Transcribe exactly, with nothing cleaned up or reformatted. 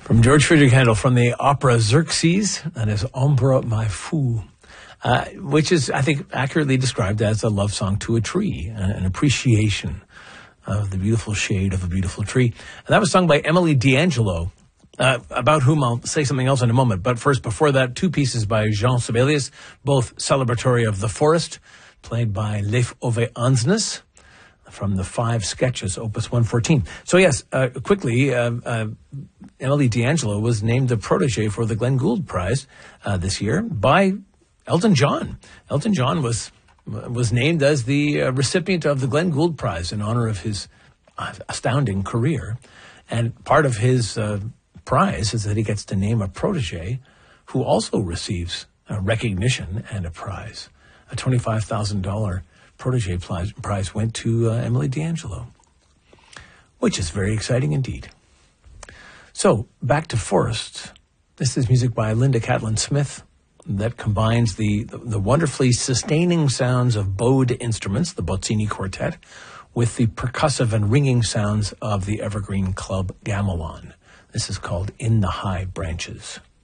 From George Friedrich Handel, from the opera Xerxes, and his Ombre my Fou, uh, which is, I think, accurately described as a love song to a tree, an appreciation of the beautiful shade of a beautiful tree. And that was sung by Emily D'Angelo, uh, about whom I'll say something else in a moment. But first, before that, two pieces by Jean Sibelius, both celebratory of the forest, played by Leif Ove Ansnes, from the Five Sketches, Opus one fourteen. So yes, uh, quickly, uh, uh, Emily D'Angelo was named the protege for the Glenn Gould Prize uh, this year by Elton John. Elton John was was named as the uh, recipient of the Glenn Gould Prize in honor of his uh, astounding career. And part of his uh, prize is that he gets to name a protege who also receives a recognition and a prize. A twenty-five thousand dollars protege prize went to uh, Emily D'Angelo, which is very exciting indeed. So, back to Forest. This is music by Linda Catlin Smith that combines the, the, the wonderfully sustaining sounds of bowed instruments, the Bozzini Quartet, with the percussive and ringing sounds of the Evergreen Club Gamelan. This is called In the High Branches.